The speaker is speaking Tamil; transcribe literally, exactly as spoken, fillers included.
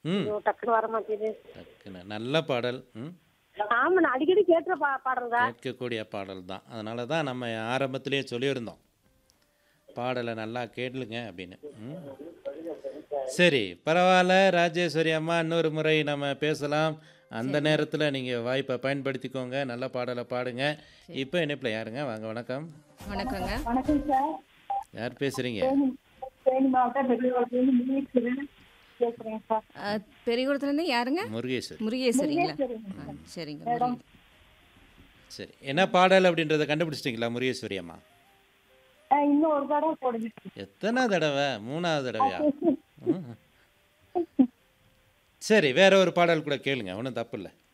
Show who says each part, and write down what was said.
Speaker 1: ம்.
Speaker 2: ஐயோ டக்குன்னு வர மாட்டேங்குது.
Speaker 1: டக்குன்னு நல்ல பாடல். ம்.
Speaker 2: ஆமா நான் அடிக்கடி கேட்டுற பா பாடல்ங்க.
Speaker 1: கேட்கக்கூடிய பாடல் தான். அதனால தான் நம்ம ஆரம்பத்திலேயே சொல்லியிருந்தோம். பாடலை நல்லா கேளுங்க அப்படின்னு. ம். சரி பரவாயில்ல ராஜேஸ்வரி அம்மா, இன்னொரு முறை நம்ம பேசலாம். அந்த
Speaker 3: சரிங்க.
Speaker 1: நேரத்தில் நீங்கள் வாய்ப்பை பயன்படுத்திக்கோங்க. நல்ல பாடலை பாடுங்க.
Speaker 3: சரி.
Speaker 1: இப்போ இணைப்பில் யாருங்க? வாங்க வணக்கம்.
Speaker 3: வணக்கங்க.
Speaker 2: வணக்கம் சார்.
Speaker 1: யார் பேசுகிறீங்க?
Speaker 2: தேனி தேனி மாவட்டம் பெரியவரத்துலேருந்து முனீஸ்வரன் பேசுறேன் சார்.
Speaker 3: அ, பெரியகுளத்துலேருந்து யாருங்க?
Speaker 1: முருகேசன்.
Speaker 3: முருகேஸ்வரிங்களா?
Speaker 2: முருகேஸ்வரிங்க
Speaker 3: ஆ,
Speaker 2: சார்.
Speaker 3: சரிங்க.
Speaker 2: மேடம்.
Speaker 3: முருகே-
Speaker 1: சரி என்ன பாடல் அப்படின்றத கண்டுபிடிச்சிட்டிங்களா முருகேஸ்வரி அம்மா?
Speaker 2: ஆ, இன்னும் ஒரு தடவை போடுங்க.
Speaker 1: எத்தனை தடவை? மூணாவது தடவையா? ம். சரி வேற ஒரு பாடல் கூட கேளுங்க, ஒன்றும் தப்பு இல்லை.